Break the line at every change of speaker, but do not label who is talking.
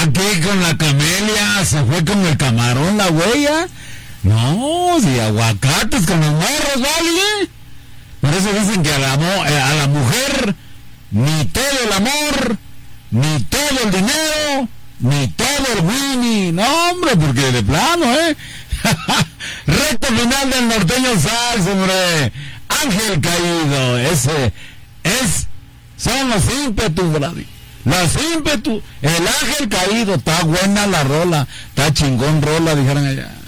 Aquí con la camelia se fue con el camarón la huella. No, si aguacates con los morros, ¿vale? Por eso dicen que a la mujer ni todo el amor, ni todo el dinero, ni todo el Winnie. No, hombre, porque de plano, Recta final del norteño sax, hombre. Ángel caído, ese son los ímpetus, Brady. Los ímpetus, el ángel caído. Está buena la rola, está chingón rola, dijeron allá.